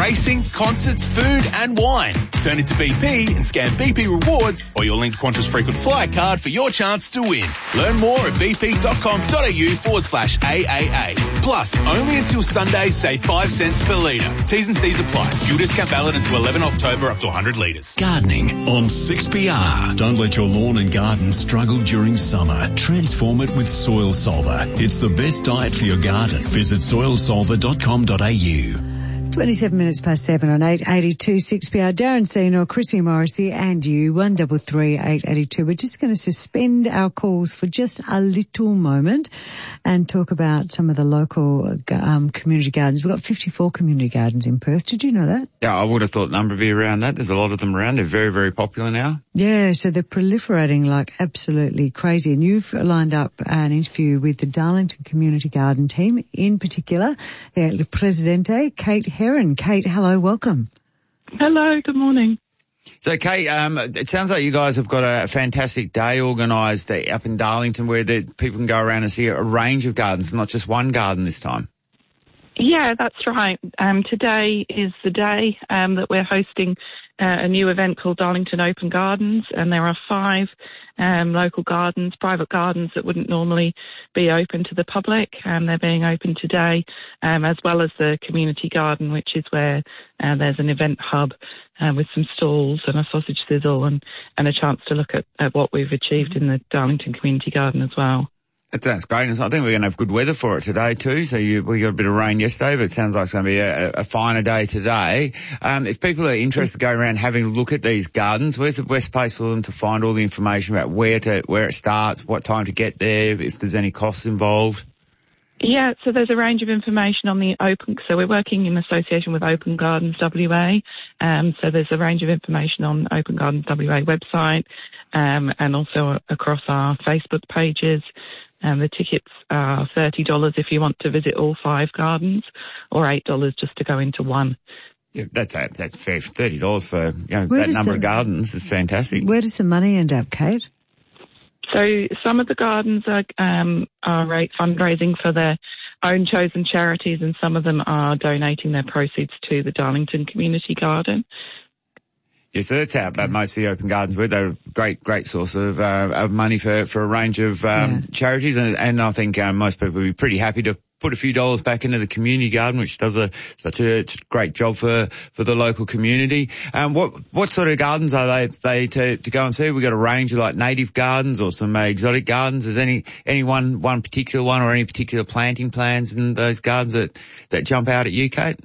racing, concerts, food and wine. Turn into BP and scan BP Rewards or your linked Qantas Frequent Flyer card for your chance to win. Learn more at bp.com.au/AAA. Plus, only until Sunday, save 5 cents per litre. T's and C's apply. Fuel discount valid until 11 October up to 100 litres. Gardening on 6PR. Don't let your lawn and garden struggle during summer. Transform it with Soil Solver. It's the best diet for your garden. Visit soilsolver.com.au. 27 minutes past 7 on 882 6PR. Darren Senior, Chrissy Morrissey and you, 133 882. We're just going to suspend our calls for just a little moment and talk about some of the local community gardens. We've got 54 community gardens in Perth. Did you know that? Yeah, I would have thought the number would be around that. There's a lot of them around. They're very, very popular now. Yeah, so they're proliferating like absolutely crazy. And you've lined up an interview with the Darlington Community Garden team, in particular, their Presidente, Kate Heron. Kate, hello, welcome. Hello, good morning. So, Kate, it sounds like you guys have got a fantastic day organised up in Darlington where people can go around and see a range of gardens, not just one garden this time. Yeah, that's right. Today is the day that we're hosting a new event called Darlington Open Gardens, and there are 5 local gardens, private gardens that wouldn't normally be open to the public. They're being opened today, as well as the community garden, which is where there's an event hub with some stalls and a sausage sizzle and a chance to look at what we've achieved in the Darlington Community Garden as well. That's great. I think we're going to have good weather for it today too. So we got a bit of rain yesterday, but it sounds like it's going to be a finer day today. If people are interested to go around having a look at these gardens, where's the best place for them to find all the information about where it starts, what time to get there, if there's any costs involved? Yeah, so there's a range of information on the Open. So we're working in association with Open Gardens WA. So there's a range of information on Open Gardens WA website, and also across our Facebook pages. The tickets are $30 if you want to visit all 5 gardens, or $8 just to go into one. Yeah, that's fair. $30 for that number of gardens is fantastic. Where does the money end up, Kate? So some of the gardens are fundraising for their own chosen charities, and some of them are donating their proceeds to the Darlington Community Garden. Yeah, so that's how most of the open gardens work. They're a great source of money for a range of charities, and I think most people would be pretty happy to put a few dollars back into the community garden, which does such a great job for the local community. What sort of gardens are they to go and see? We've got a range of like native gardens or some exotic gardens. Is any one particular one or any particular planting plans in those gardens that jump out at you, Kate?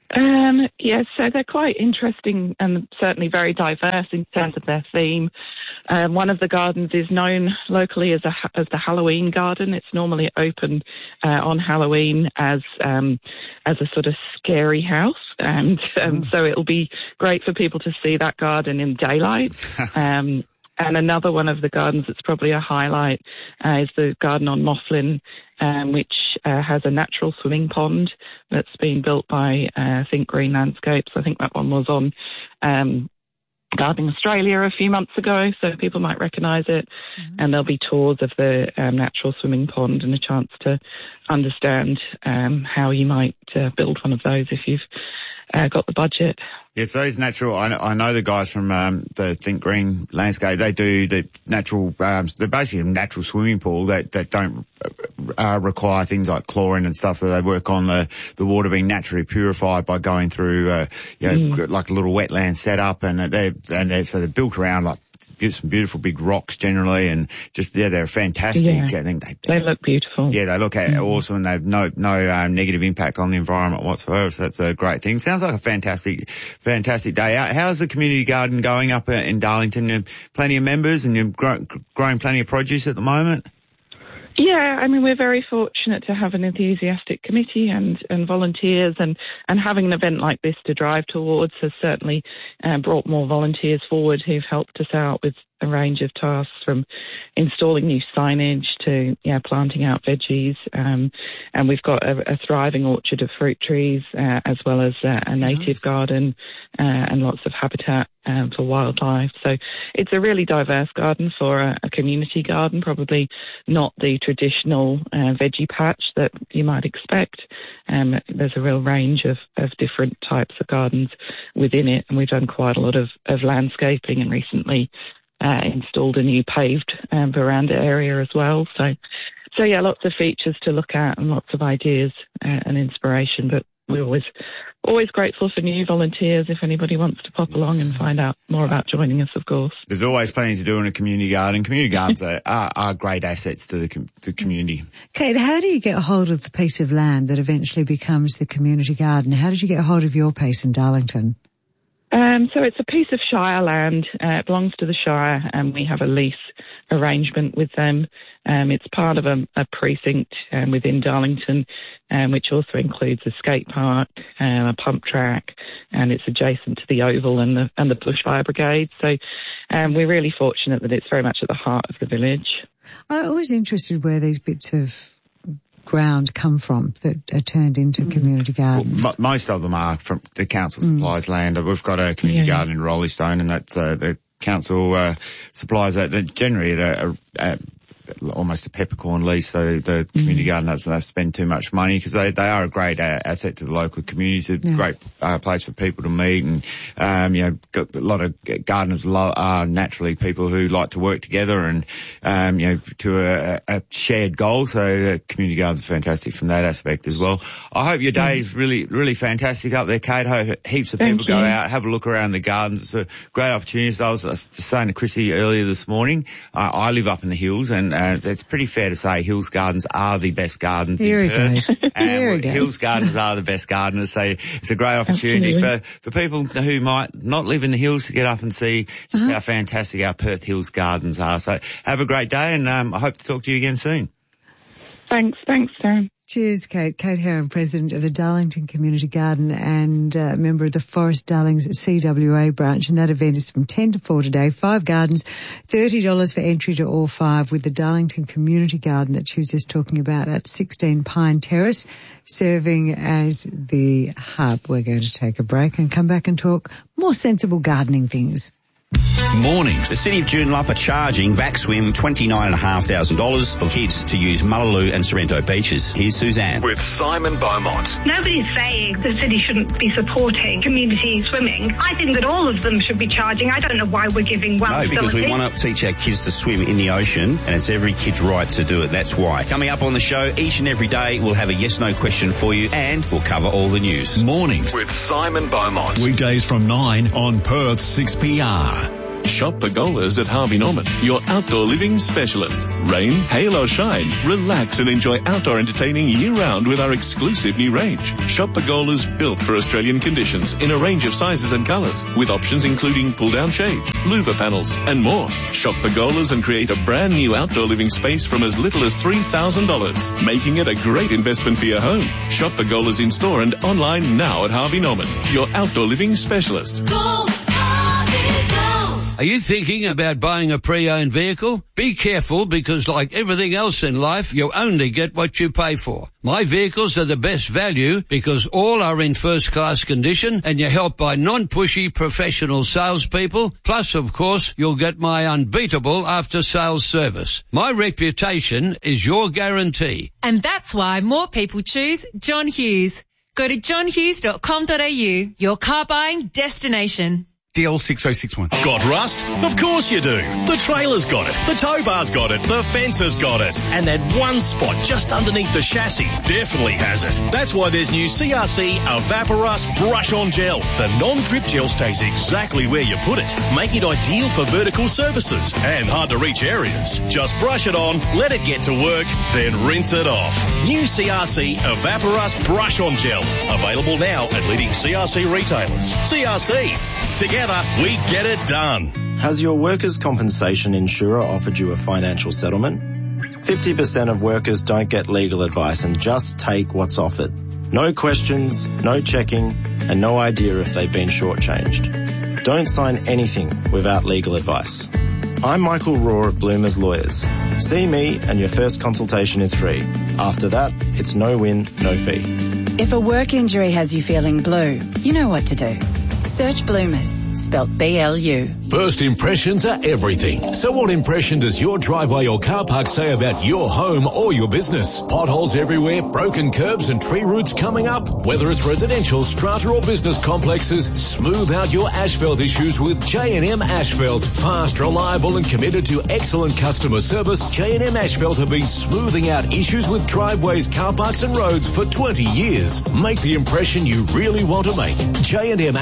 Yes, so they're quite interesting and certainly very diverse in terms of their theme. One of the gardens is known locally as the Halloween garden. It's normally open on Halloween as a sort of scary house, and so it'll be great for people to see that garden in daylight. And another one of the gardens that's probably a highlight is the garden on Moughlin, which has a natural swimming pond that's been built by Think Green Landscapes. I think that one was on Gardening Australia a few months ago, so people might recognise it. Mm-hmm. And there'll be tours of the natural swimming pond and a chance to understand how you might build one of those if you've got the budget. Yeah, so those natural, I know the guys from the Think Green Landscape, they do the natural, they're basically a natural swimming pool that don't require things like chlorine and stuff. That they work on the water being naturally purified by going through, like a little wetland setup, and they're built around like some beautiful big rocks generally, and just they're fantastic. Yeah, I think they look beautiful. Yeah, they look awesome, and they've no negative impact on the environment whatsoever. So that's a great thing. Sounds like a fantastic day out. How's the community garden going up in Darlington? Plenty of members, and you're growing plenty of produce at the moment. Yeah, I mean, we're very fortunate to have an enthusiastic committee and volunteers, and having an event like this to drive towards has certainly brought more volunteers forward who've helped us out with a range of tasks from installing new signage to planting out veggies, and we've got a thriving orchard of fruit trees as well as a native garden and lots of habitat for wildlife. So it's a really diverse garden for a community garden, probably not the traditional veggie patch that you might expect. There's a real range of different types of gardens within it, and we've done quite a lot of landscaping and recently installed a new paved veranda area as well. So yeah, lots of features to look at and lots of ideas and inspiration, but we're always grateful for new volunteers if anybody wants to pop along and find out more about joining us, of course. There's always plenty to do in a community garden. Community gardens are great assets to the community. Kate, how do you get hold of the piece of land that eventually becomes the community garden? How did you get hold of your piece in Darlington? So it's a piece of Shire land. It belongs to the Shire, and we have a lease arrangement with them. It's part of a precinct within Darlington, which also includes a skate park, a pump track, and it's adjacent to the Oval and the Bushfire Brigade. So we're really fortunate that it's very much at the heart of the village. I'm always interested where these bits of ground come from that are turned into community gardens. Well, most of them are from the council supplies land. We've got a community garden in Roleystone, and that's the council supplies that generally at almost a peppercorn lease, so the community garden doesn't have to spend too much money because they are a great asset to the local communities. It's a great place for people to meet, and a lot of gardeners are naturally people who like to work together and to a shared goal. So community gardens are fantastic from that aspect as well. I hope your day is really, really fantastic up there, Kate. I hope heaps of people go out, have a look around the gardens. It's a great opportunity. So I was just saying to Chrissy earlier this morning, I live up in the hills, and it's pretty fair to say Hills Gardens are the best gardens in Perth. And Hills Gardens are the best gardeners, so it's a great opportunity for people who might not live in the hills to get up and see just how fantastic our Perth Hills Gardens are. So have a great day, and I hope to talk to you again soon. Thanks, Sam. Cheers, Kate. Kate Herron, President of the Darlington Community Garden and member of the Forest Darlings CWA branch. And that event is from 10 to 4 today. 5 gardens, $30 for entry to all 5 with the Darlington Community Garden that she was just talking about at 16 Pine Terrace, serving as the hub. We're going to take a break and come back and talk more sensible gardening things. Mornings. The City of Joondalup are charging VacSwim $29,500 for kids to use Mullaloo and Sorrento beaches. Here's Suzanne. With Simon Beaumont. Nobody's saying the city shouldn't be supporting community swimming. I think that all of them should be charging. I don't know why we're giving one. No, because we want to teach our kids to swim in the ocean, and it's every kid's right to do it. That's why. Coming up on the show, each and every day, we'll have a yes-no question for you, and we'll cover all the news. Mornings with Simon Beaumont. Weekdays from 9 on Perth 6PR. Shop Pergolas at Harvey Norman, your outdoor living specialist. Rain, hail or shine, relax and enjoy outdoor entertaining year-round with our exclusive new range. Shop Pergolas built for Australian conditions in a range of sizes and colours, with options including pull-down shades, louver panels and more. Shop Pergolas and create a brand new outdoor living space from as little as $3,000, making it a great investment for your home. Shop Pergolas in store and online now at Harvey Norman, your outdoor living specialist. Go, Harvey, go. Are you thinking about buying a pre-owned vehicle? Be careful, because like everything else in life, you only get what you pay for. My vehicles are the best value because all are in first-class condition, and you're helped by non-pushy professional salespeople. Plus, of course, you'll get my unbeatable after-sales service. My reputation is your guarantee. And that's why more people choose John Hughes. Go to johnhughes.com.au, your car buying destination. DL6061. Got rust? Of course you do. The trailer's got it. The tow bar's got it. The fence has got it. And that one spot just underneath the chassis definitely has it. That's why there's new CRC Evaporust Brush On Gel. The non-drip gel stays exactly where you put it, making it ideal for vertical surfaces and hard to reach areas. Just brush it on, let it get to work, then rinse it off. New CRC Evaporust Brush On Gel. Available now at leading CRC retailers. CRC. Together, we get it done. Has your workers' compensation insurer offered you a financial settlement? 50% of workers don't get legal advice and just take what's offered. No questions, no checking, and no idea if they've been shortchanged. Don't sign anything without legal advice. I'm Michael Raw of Bloomers Lawyers. See me and your first consultation is free. After that, it's no win, no fee. If a work injury has you feeling blue, you know what to do. Search Bloomers, spelt B-L-U. First impressions are everything. So what impression does your driveway or car park say about your home or your business? Potholes everywhere, broken curbs and tree roots coming up. Whether it's residential, strata or business complexes, smooth out your asphalt issues with J&M Asphalt. Fast, reliable and committed to excellent customer service, J&M Asphalt have been smoothing out issues with driveways, car parks and roads for 20 years. Make the impression you really want to make. J&M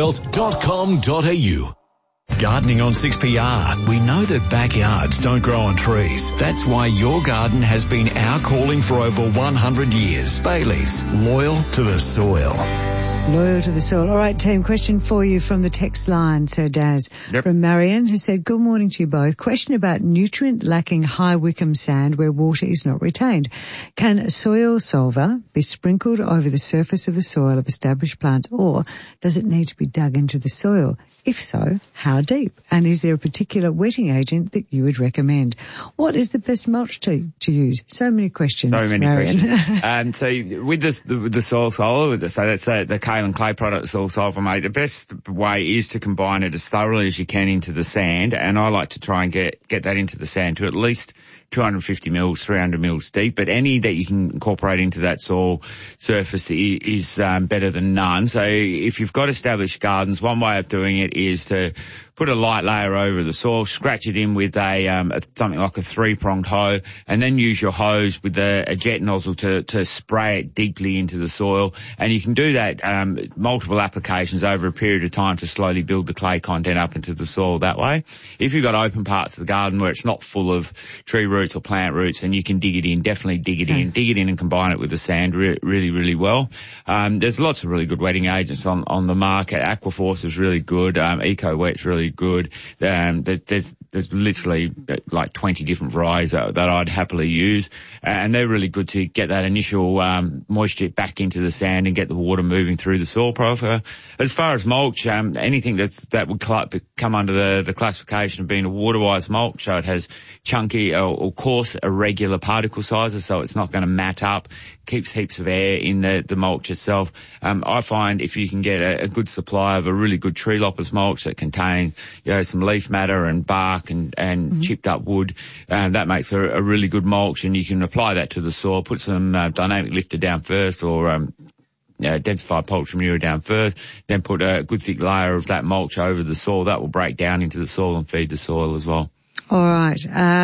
Asphalt.com.au. Gardening on 6PR. We know that backyards don't grow on trees. That's why your garden has been our calling for over 100 years. Bailey's, loyal to the soil. Loyal to the soil. All right, team, question for you from the text line, Sir Daz. Yep. From Marion, who said, good morning to you both. Question about nutrient-lacking high Wickham sand where water is not retained. Can a soil solver be sprinkled over the surface of the soil of established plants, or does it need to be dug into the soil? If so, how deep? And is there a particular wetting agent that you would recommend? What is the best mulch to use? So many questions, Marion. And so with the soil solver, so that's the Kale and Clay product soil solver, mate, the best way is to combine it as thoroughly as you can into the sand, and I like to try and get that into the sand to at least 250 mils, 300 mils deep, but any that you can incorporate into that soil surface is better than none. So if you've got established gardens, one way of doing it is to put a light layer over the soil, scratch it in with something like a 3-pronged hoe, and then use your hose with a jet nozzle to spray it deeply into the soil. And you can do that multiple applications over a period of time to slowly build the clay content up into the soil that way. If you've got open parts of the garden where it's not full of tree roots or plant roots, and you can dig it in, definitely dig it in and combine it with the sand really, really well. There's lots of really good wetting agents on the market. Aquaforce is really good. Eco Wet's really good. There's literally like 20 different varieties that I'd happily use, and they're really good to get that initial moisture back into the sand and get the water moving through the soil profile. As far as mulch, anything that would come under the classification of being a water-wise mulch, so it has chunky or coarse irregular particle sizes, so it's not going to mat up, keeps heaps of air in the mulch itself. I find if you can get a good supply of a really good tree loppers mulch that contains some leaf matter and bark and chipped up wood, that makes a really good mulch, and you can apply that to the soil, put some dynamic lifter down first, or densified poultry manure down first, then put a good thick layer of that mulch over the soil. That will break down into the soil and feed the soil as well. All right.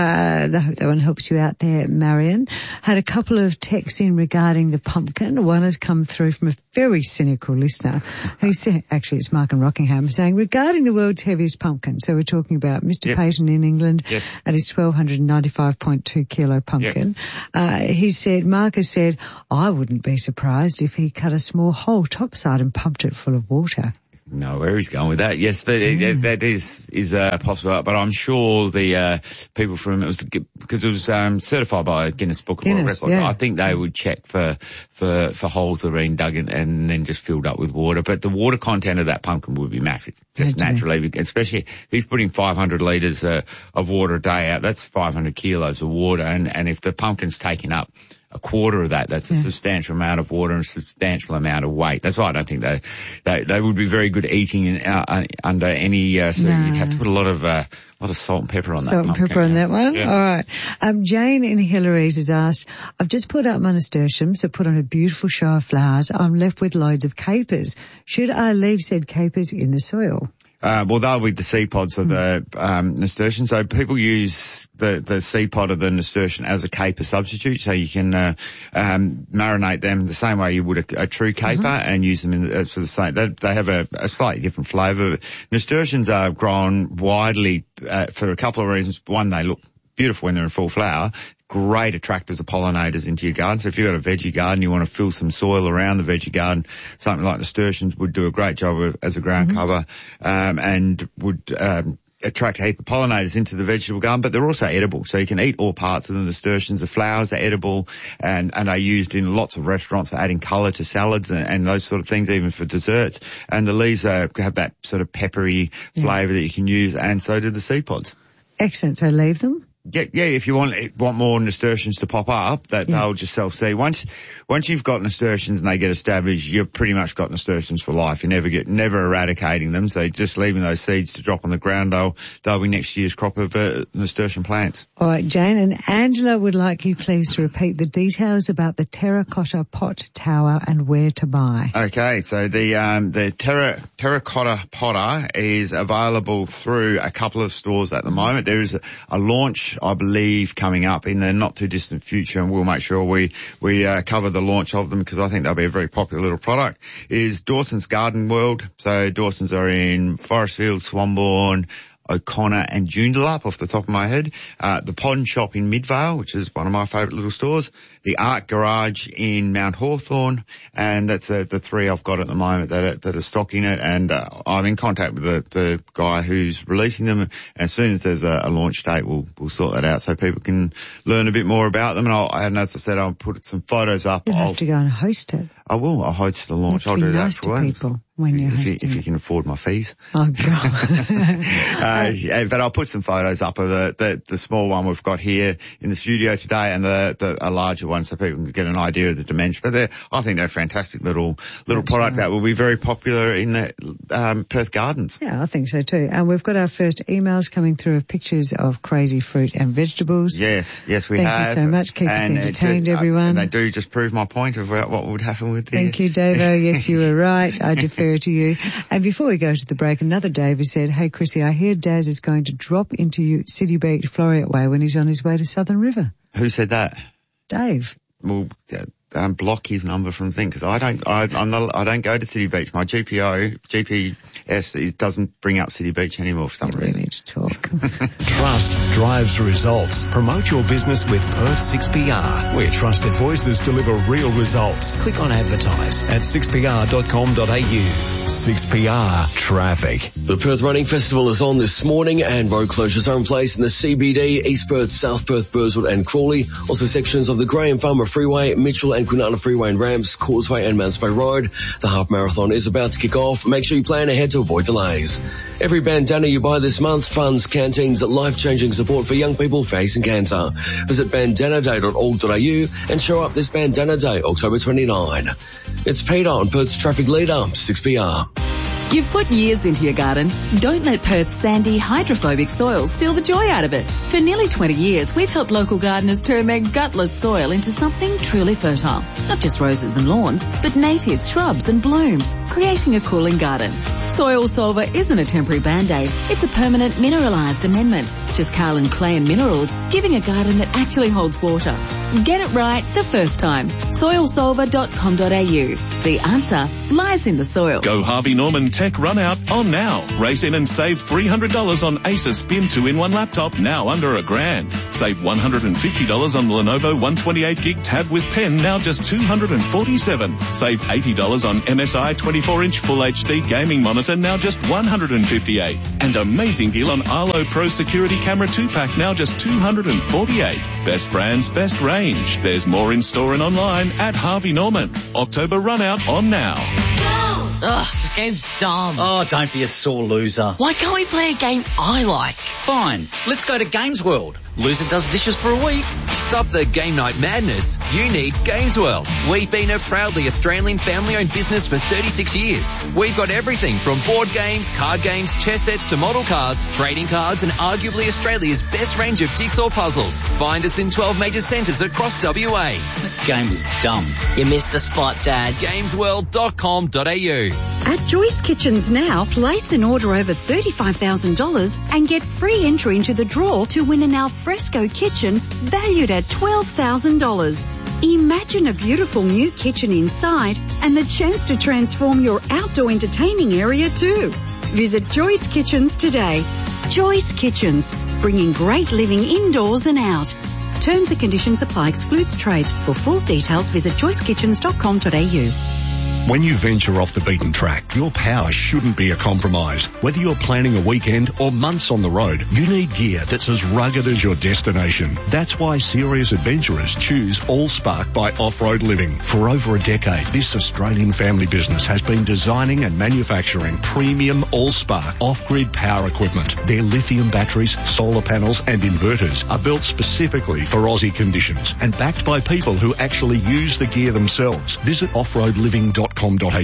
I hope that one helps you out there, Marion. Had a couple of texts in regarding the pumpkin. One has come through from a very cynical listener who said, actually it's Mark in Rockingham, saying regarding the world's heaviest pumpkin. So we're talking about Mr. Payton in England and his 1,295.2 kilo pumpkin. He said, Mark has said, I wouldn't be surprised if he cut a small hole topside and pumped it full of water. No, where he's going with that, yes, but that is possible. But I'm sure the people from because it was certified by Guinness Book of World Records. I think they would check for holes that are being dug in and then just filled up with water. But the water content of that pumpkin would be massive, just naturally. Especially he's putting 500 litres of water a day out. That's 500 kilos of water, and if the pumpkin's taking up a quarter of that's a substantial amount of water and a substantial amount of weight. That's why I don't think they would be very good eating under any. So you'd have to put a lot of salt and pepper on that. Salt and pepper on that one. Yeah. All right. Jane in Hillary's has asked, I've just put up my nasturtiums that put on a beautiful show of flowers. I'm left with loads of capers. Should I leave said capers in the soil? Well, they'll be the seed pods of the nasturtium. So people use the seed pod of the nasturtium as a caper substitute. So you can marinate them the same way you would a true caper and use them as for the same. They have a slightly different flavour. Nasturtiums are grown widely for a couple of reasons. One, they look beautiful when they're in full flower. Great attractors of pollinators into your garden. So if you've got a veggie garden, you want to fill some soil around the veggie garden, something like nasturtiums would do a great job as a ground cover, and would attract a heap of pollinators into the vegetable garden, but they're also edible. So you can eat all parts of the nasturtiums. The flowers are edible and are used in lots of restaurants for adding colour to salads and those sort of things, even for desserts. And the leaves have that sort of peppery flavour that you can use, and so do the seed pods. Excellent. So leave them? Yeah, if you want more nasturtiums to pop up, they'll just self-seed. Once you've got nasturtiums and they get established, you've pretty much got nasturtiums for life. You never eradicating them. So just leaving those seeds to drop on the ground, they'll be next year's crop of nasturtium plants. All right, Jane, and Angela would like you please to repeat the details about the terracotta pot tower and where to buy. Okay, so the terracotta potter is available through a couple of stores at the moment. There is a launch, I believe, coming up in the not too distant future, and we'll make sure we cover the launch of them because I think they'll be a very popular little product. Is Dawson's Garden World. So Dawson's are in Forestfield, Swanbourne, O'Connor and Joondalup off the top of my head. The Pond Shop in Midvale, which is one of my favourite little stores. The Art Garage in Mount Hawthorn, and that's the three I've got at the moment that are stocking it. And I'm in contact with the guy who's releasing them. And as soon as there's a launch date, we'll sort that out so people can learn a bit more about them. And as I said, I'll put some photos up. You'll have to go and host it. I will. I'll host the launch. I'll do that for people when you're hosting if you can afford my fees. Oh, God. But I'll put some photos up of the small one we've got here in the studio today and a larger one so people can get an idea of the dimension. But I think they're a fantastic little product that will be very popular in the Perth gardens. Yeah, I think so too. And we've got our first emails coming through of pictures of crazy fruit and vegetables. Yes, we have. Thank you so much. Keep us entertained, everyone. And they do just prove my point of what would happen with this. Thank you, Davo. Yes, you were right. I defer to you. And before we go to the break, another Dave has said, hey, Chrissy, I hear Daz is going to drop into City Beach, Floreat Way when he's on his way to Southern River. Who said that? Dave. Well, block his number from thing because I don't go to City Beach. My GPS it doesn't bring up City Beach anymore for some reason. We need to talk. Trust drives results. Promote your business with Perth 6PR, where trusted voices deliver real results. Click on advertise at 6pr.com.au. 6PR Traffic. The Perth Running Festival is on this morning and road closures are in place in the CBD, East Perth, South Perth, Burswood and Crawley. Also sections of the Graham Farmer Freeway, Mitchell and Kwinana Freeway and Ramps, Causeway and Mounts Bay Road. The half marathon is about to kick off. Make sure you plan ahead to avoid delays. Every bandana you buy this month funds Canteen's life-changing support for young people facing cancer. Visit bandanaday.org.au and show up this Bandana Day, October 29. It's Peter on Perth's Traffic Leader, 6PR. You've put years into your garden. Don't let Perth's sandy, hydrophobic soil steal the joy out of it. For nearly 20 years, we've helped local gardeners turn their gutless soil into something truly fertile. Not just roses and lawns, but native shrubs and blooms, creating a cooling garden. Soil Solver isn't a temporary Band-Aid. It's a permanent mineralised amendment. Just Carlin Clay and Minerals, giving a garden that actually holds water. Get it right the first time. Soilsolver.com.au. The answer lies in the soil. Go Harvey Norman Tech Run Out on now. Race in and save $300 on Acer Spin 2-in-1 laptop, now under $1,000. Save $150 on the Lenovo 128GB tab with pen, now just $247. Save $80 on MSI 24-inch Full HD gaming monitor, now just $158. And amazing deal on Arlo Pro Security Camera 2-pack, now just $248. Best brands, best range. There's more in store and online at Harvey Norman. October Run Out on now. Ugh, this game's dumb. Oh, don't be a sore loser. Why can't we play a game I like? Fine, let's go to Games World. Loser does dishes for a week. Stop the game night madness. You need Games World. We've been a proudly Australian family-owned business for 36 years. We've got everything from board games, card games, chess sets to model cars, trading cards and arguably Australia's best range of jigsaw puzzles. Find us in 12 major centres across WA. That game was dumb. You missed the spot, Dad. Gamesworld.com.au. At Joyce Kitchens now, place an order over $35,000 and get free entry into the draw to win an alfresco kitchen valued at $12,000. Imagine a beautiful new kitchen inside and the chance to transform your outdoor entertaining area too. Visit Joyce Kitchens today. Joyce Kitchens, bringing great living indoors and out. Terms and conditions apply, excludes trades. For full details, visit joycekitchens.com.au. When you venture off the beaten track, your power shouldn't be a compromise. Whether you're planning a weekend or months on the road, you need gear that's as rugged as your destination. That's why serious adventurers choose Allspark by Off-Road Living. For over a decade, this Australian family business has been designing and manufacturing premium Allspark off-grid power equipment. Their lithium batteries, solar panels and inverters are built specifically for Aussie conditions and backed by people who actually use the gear themselves. Visit offroadliving.com.au.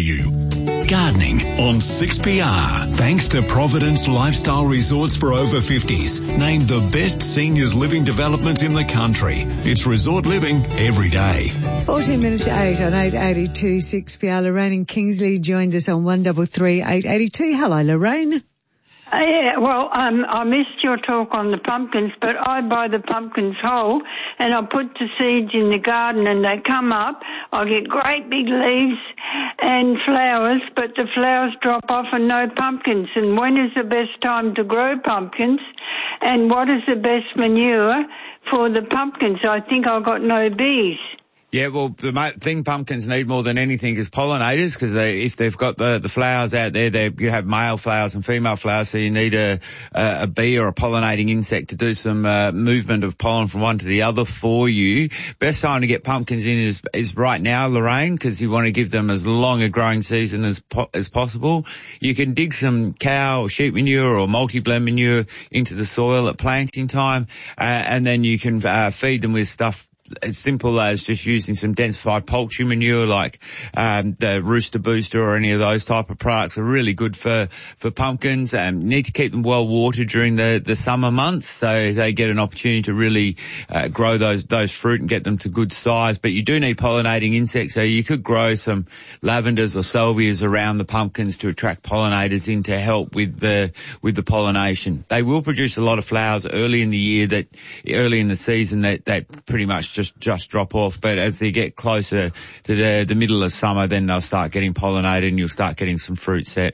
Gardening on 6PR. Thanks to Providence Lifestyle Resorts for over 50s. Named the best seniors living development in the country. It's resort living every day. 14 minutes to 8 on 882 6PR. Lorraine in Kingsley joined us on 133 882. Hello, Lorraine. Yeah, well, I missed your talk on the pumpkins, but I buy the pumpkins whole and I put the seeds in the garden and they come up. I get great big leaves and flowers, but the flowers drop off and no pumpkins. And when is the best time to grow pumpkins? And what is the best manure for the pumpkins? I think I've got no bees. Yeah, well, the thing pumpkins need more than anything is pollinators, because if they've got the flowers out there, you have male flowers and female flowers, so you need a bee or a pollinating insect to do some movement of pollen from one to the other for you. Best time to get pumpkins in is right now, Lorraine, because you want to give them as long a growing season as possible. You can dig some cow or sheep manure or multi-blend manure into the soil at planting time, and then you can feed them with stuff as simple as just using some densified poultry manure like the Rooster Booster or any of those type of products are really good for pumpkins. You need to keep them well watered during the summer months so they get an opportunity to really grow those fruit and get them to good size. But you do need pollinating insects, so you could grow some lavenders or salvias around the pumpkins to attract pollinators in to help with the pollination. They will produce a lot of flowers early in the season that pretty much just drop off, but as they get closer to the middle of summer, then they'll start getting pollinated and you'll start getting some fruit set.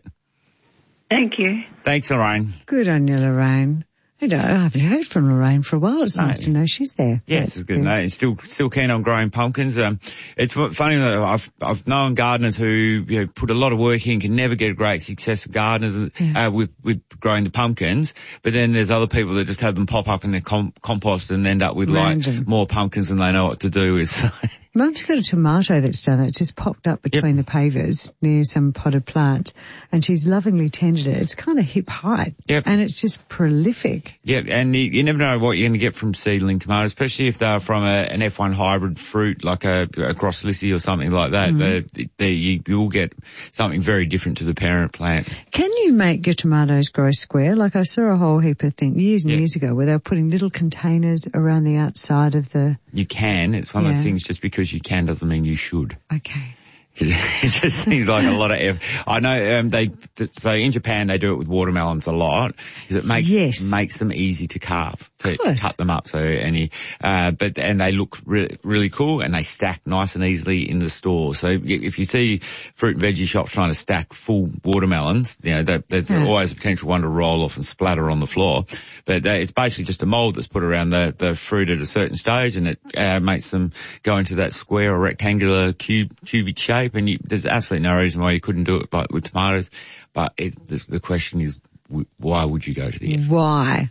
Thank you. Thanks, Lorraine. Good on you, Lorraine. I haven't heard from Lorraine for a while. It's nice to know she's there. Yes, it's good. No, still keen on growing pumpkins. It's funny that I've known gardeners who put a lot of work in, can never get a great success of gardeners with growing the pumpkins. But then there's other people that just have them pop up in their compost and end up with more pumpkins than they know what to do with. So. Mum's got a tomato that's done it. It's just popped up between the pavers near some potted plants, and she's lovingly tended it. It's kind of hip height, and it's just prolific. Yeah, and you never know what you're going to get from seedling tomatoes, especially if they're from an F1 hybrid fruit like a Grosslisi or something like that. You will get something very different to the parent plant. Can you make your tomatoes grow square? Like I saw a whole heap of things years and years ago where they were putting little containers around the outside of the... You can. It's one of those things, just because you can doesn't mean you should. Okay. It just seems like a lot of effort. I know so in Japan they do it with watermelons a lot because it makes them easy to carve, to cut them up. So and they look really cool and they stack nice and easily in the store. So if you see fruit and veggie shops trying to stack full watermelons, there's always a potential one to roll off and splatter on the floor. But it's basically just a mold that's put around the fruit at a certain stage, and it makes them go into that square or rectangular cubic shape. And there's absolutely no reason why you couldn't do it with tomatoes. But the question is, why would you go to the effort? Why?